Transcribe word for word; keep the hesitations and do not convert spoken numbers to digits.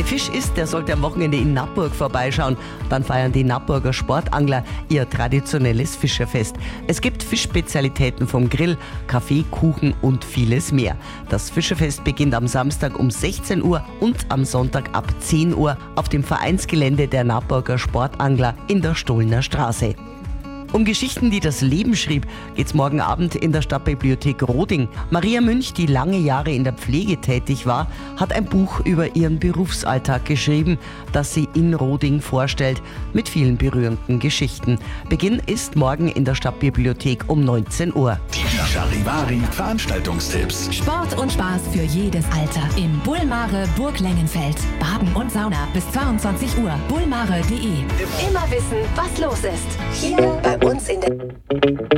Fisch isst, der sollte am Wochenende in Nappburg vorbeischauen. Dann feiern die Nappburger Sportangler ihr traditionelles Fischerfest. Es gibt Fischspezialitäten vom Grill, Kaffee, Kuchen und vieles mehr. Das Fischerfest beginnt am Samstag um sechzehn Uhr und am Sonntag ab zehn Uhr auf dem Vereinsgelände der Nappburger Sportangler in der Stollner Straße. Um Geschichten, die das Leben schrieb, geht's morgen Abend in der Stadtbibliothek Roding. Maria Münch, die lange Jahre in der Pflege tätig war, hat ein Buch über ihren Berufsalltag geschrieben, das sie in Roding vorstellt, mit vielen berührenden Geschichten. Beginn ist morgen in der Stadtbibliothek um neunzehn Uhr. Die Charivari Veranstaltungstipps. Sport und Spaß für jedes Alter. Im Bullmare Burg Lengenfeld. Baden und Sauna bis zweiundzwanzig Uhr. bullmare punkt de. Immer wissen, was los ist. Hier bei uns in der